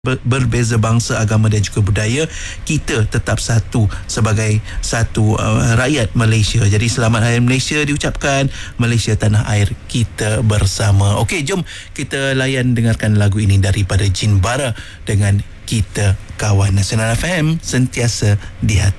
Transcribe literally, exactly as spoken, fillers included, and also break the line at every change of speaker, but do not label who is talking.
berbeza bangsa, agama dan juga budaya, kita tetap satu sebagai satu uh, rakyat Malaysia. Jadi selamat Hari Malaysia diucapkan. Malaysia tanah air kita bersama. Okey, jom kita layan dengarkan lagu ini daripada Jin Bara dengan Kita Kawan. Nasional F M, sentiasa di hati.